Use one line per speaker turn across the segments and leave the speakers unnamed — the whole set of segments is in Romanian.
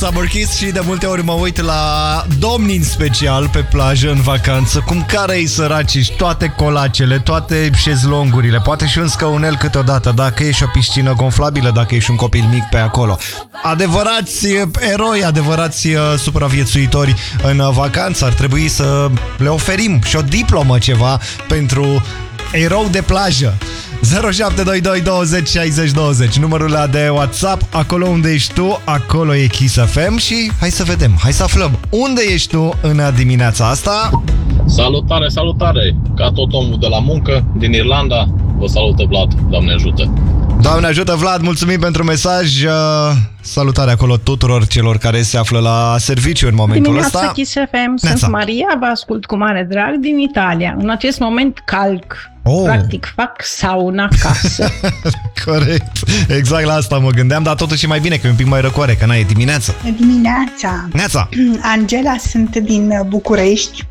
Summer Kiss și de multe ori mă uit la domni în special pe plajă în vacanță, cum care-i săraci, toate colacele, toate șezlongurile, poate și un scăunel câteodată, dacă e și o piscină gonflabilă, dacă e și un copil mic pe acolo. Adevărați eroi, adevărați supraviețuitori în vacanță, ar trebui să le oferim și o diplomă ceva pentru erou de plajă. 0722 20 60 20, numărul ăla de WhatsApp, acolo unde ești tu, acolo e Kiss FM și hai să vedem, hai să aflăm unde ești tu în dimineața asta.
Salutare, salutare! Ca tot omul de la muncă, din Irlanda, vă salută Vlad, Doamne ajută!
Doamne ajută, Vlad, mulțumim pentru mesaj. Salutare acolo tuturor celor care se află la serviciu în momentul ăsta.
Dimineața Kiss FM, sunt Maria, vă ascult cu mare drag din Italia. În acest moment calc, practic fac sauna acasă.
Corect, exact la asta mă gândeam, dar totuși e mai bine că e un pic mai răcoare, că n-ai dimineața.
Dimineața.
Neața.
Angela, sunt din București.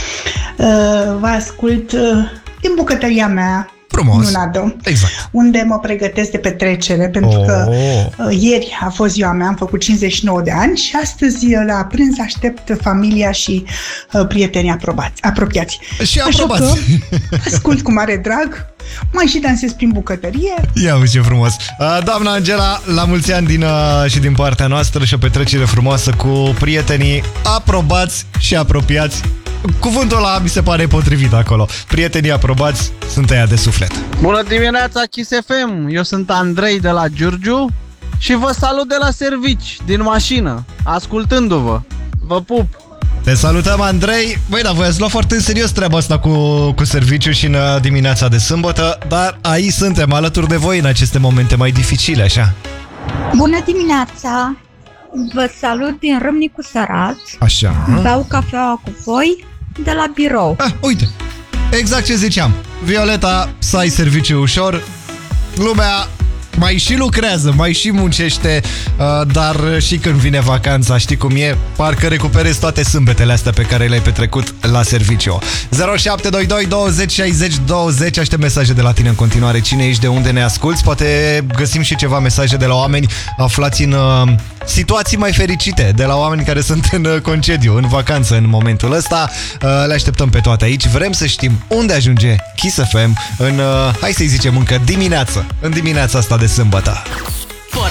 Vă ascult din bucătăria mea.
Frumos.
Nunado,
exact.
Unde mă pregătesc de petrecere, pentru că ieri a fost ziua mea, am făcut 59 de ani și astăzi la prânz aștept familia și prietenii apropiați.
Și aprobați.
Așa că ascult cu mare drag, mai și dansez prin bucătărie.
Ia uite ce frumos. Doamna Angela, la mulți ani și din partea noastră și o petrecere frumoasă cu prietenii aprobați și apropiați. Cuvântul ăla mi se pare potrivit acolo. Prietenii aprobați sunt aia de suflet.
Bună dimineața, Kiss FM! Eu sunt Andrei de la Giurgiu și vă salut de la servici, din mașină, ascultându-vă. Vă pup!
Te salutăm, Andrei. Băi, dar voi ați luat foarte în serios treaba asta cu serviciu și în dimineața de sâmbătă, dar aici suntem alături de voi în aceste momente mai dificile, așa.
Bună dimineața! Vă salut din Râmnicu Sărat.
Așa.
Beau cafeaua cu voi de la birou.
Uite, exact ce ziceam. Violeta, să ai serviciu ușor. Lumea mai și lucrează, mai și muncește, dar și când vine vacanța, știi cum e? Parcă recuperezi toate sâmbetele astea pe care le-ai petrecut la serviciu. 0722 20 60 20. Aștept mesaje de la tine în continuare. Cine ești, de unde ne asculți? Poate găsim și ceva mesaje de la oameni aflați în situații mai fericite, de la oameni care sunt în concediu, în vacanță în momentul ăsta. Le așteptăm pe toate aici. Vrem să știm unde ajunge Kiss FM în, hai să-i zicem, încă dimineață, în dimineața asta de sâmbătă.